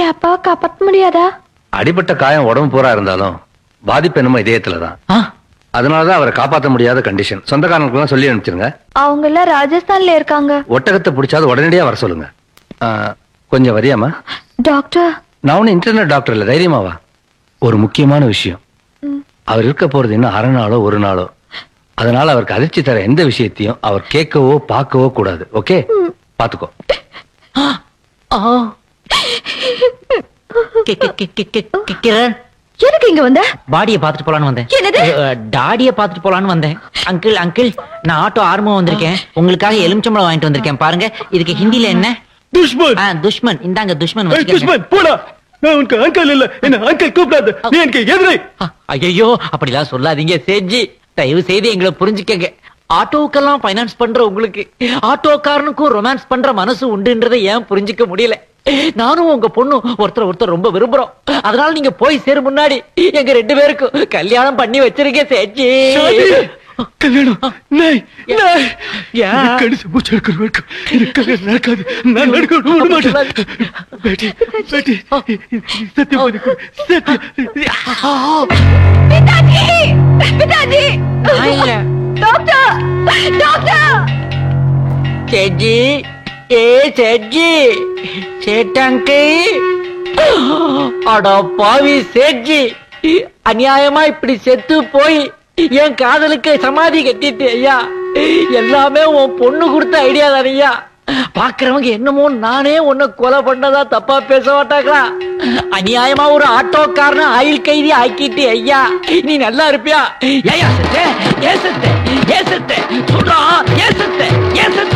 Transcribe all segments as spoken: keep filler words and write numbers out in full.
என் அப்பாவை காப்பாற்ற முடியாதா? அடிபட்ட காயம் உடம்பு பூரா இருந்தாலும் பாதிப்பு என்னமோ இதயத்துலதான். அதனாலதான் அவரை காப்பாற்ற முடியாத கண்டிஷன். சொந்தக்காரங்களுக்கு எல்லாம் சொல்லி அனுப்பிச்சிருங்க. அவங்க எல்லாம் ராஜஸ்தான்ல இருக்காங்க. ஒட்டகத்தை பிடிச்சாது உடனடியா வர சொல்லுங்க. கொஞ்சம் வரியாமா? டாக்டர், நான் ஒன்னும் இன்டர்நெட் டாக்டர் இல்ல, தைரியமாவா. ஒரு முக்கியமான விஷயம், அவர் இருக்க போறது இன்னும் அரை நாளோ ஒரு நாளோ. அதனால அவருக்கு அதிர்ச்சி தர எந்த விஷயத்தையும் அவர் கேட்கவோ பார்க்கவோ கூடாது. ஓகே, பாத்துக்கோ. கிரண், எதுக்கு இங்க வந்த? பாடியை பாத்துட்டு போலான்னு வந்தேன். என்னது? டாடியை பாத்துட்டு போலான்னு வந்தேன். அங்கிள் அங்கிள் நான் ஆட்டோ ஆர்வமா வந்திருக்கேன். உங்களுக்காக எலுமிச்சம்பழம் வாங்கிட்டு வந்திருக்கேன். பாருங்க, இதுக்கு ஹிந்தில என்ன? துஷ்மன். துஷ்மன். இந்தாங்க துஷ்மன். துஷ்மன் போடா. நான் உனக்கு அங்கிள் இல்ல, என்ன அங்கிள் கூப்பிடாத. நீ எனக்கு எதிரை. ஐயோ, அப்படிலாம் சொல்லாதீங்க சேட்ஜி. தயவு செய்து எங்களை புரிஞ்சுக்கங்க. ஆட்டோக்கெல்லாம் பைனான்ஸ் பண்ற உங்களுக்கு ஆட்டோக்காரனுக்கும் ரொமான்ஸ் பண்ற மனசு உண்டுன்றதை ஏன் புரிஞ்சுக்க முடியல? நானும் உங்க பொண்ணு ஒருத்தர் ஒருத்தர் ரொம்ப விரும்புறோம். அதனால நீங்க போய் சேரும் முன்னாடி எங்க ரெண்டு பேருக்கும் கல்யாணம் பண்ணி வச்சிருக்கேன் சேட்ஜி. கல்யாணம் நாய் நாய் ஏன் கடிச்சு மூச்சு எடுக்கிற வரைக்கும் இது கல்யாணம் நடக்காது. நான் நடக்க விட மாட்டேன். பேட்டி பேட்டி சத்தியம் பண்ணி கொடு. சத்தியம். பிதாஜி, பிதாஜி, டாக்டர், டாக்டர். சேட்ஜி, ஏ சேட்ஜி, சேட்டாங்கே. அட பாவி சேட்ஜி, அநியாயமா இப்படி செத்து போய் என் காதலுக்கு சமாதி கட்டிட்டு ஐயா. எல்லாமே உன் பொண்ணு கொடுத்த ஐடியா தானையா. பாக்குறவங்க என்னமோ நானே உன்னை கொலை பண்ணதா தப்பா பேச மாட்டாங்களா? அநியாயமா ஒரு ஆட்டோக்காரன ஆயில் கைதி ஆக்கிட்டு ஐயா. நீ நல்லா இருப்பியா? ஏயா செத்த? ஏன் செத்த? ஏன் செத்த? சொல்றா, ஏன் செத்த? ஏன் செத்த?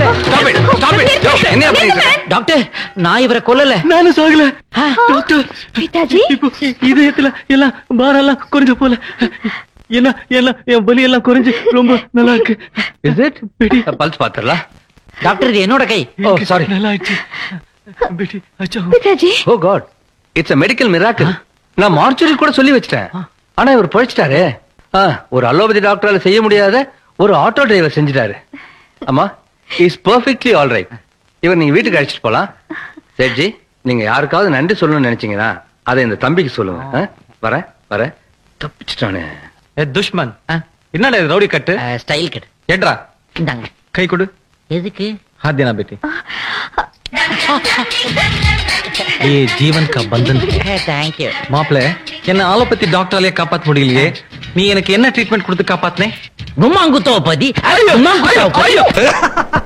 டாக்டர், நான் இவரை கொல்லல. நானும் சாகல டாக்டர். பிதாஜி, இப்போ இதயத்துல எல்லாம் பாரெல்லாம் குறைஞ்ச போல. என்ன எல்லாம் என் வலி எல்லாம் குறைஞ்சு ரொம்ப நல்லா இருக்கு. Is it? பேட்டி பல்ஸ் பாத்துறலாம். டாக்டர், இது என்னோட கை. ஓ சாரி. நல்லா ஆயிடுச்சு பேட்டி. அச்சா. பிதாஜி. ஓ God, it's a medical miracle. நான் மார்ச்சுரி கூட சொல்லி வச்சிட்டேன். ஆனா இவர் பழிச்சிட்டாரே. ஒரு அலோபதி டாக்டரால செய்ய முடியாத ஒரு ஆட்டோ டிரைவர் செஞ்சிட்டாரு. அம்மா, இஸ் பெர்ஃபெக்ட்லி ஆல் ரைட். இவர் நீங்க வீட்டுக்கு அழைச்சிட்டு போலாம். சேட்ஜி, நீங்க யாருக்காவது நன்றி சொல்லணும்னு நினைச்சீங்கன்னா அதை இந்த தம்பிக்கு சொல்லுங்க. வர வர தப்பிச்சிட்டானே. துஷ்மன், என்னடா இது ரவுடி கட்டு? Style cut. ஏட்ரா, இந்தாங்க. கை கொடு. எதுக்கு? हाथ देना बेटी. ये जीवन का बंधन है. Thank you. மாப்ள, என்ன ஆலோபதி டாக்டராலே காப்பாத்த முடியலையே. நீ எனக்கு என்ன ட்ரீட்மெண்ட் கொடுத்து காப்பாத்துனே? கும்மாங்குத்தோ பதி. கும்மாங்குத்தோ பதி.